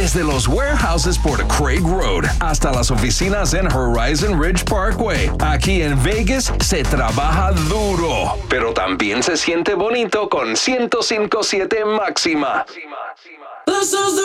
Desde los warehouses por Craig Road hasta las oficinas en Horizon Ridge Parkway. Aquí en Vegas se trabaja duro, pero también se siente bonito con 105.7 Máxima.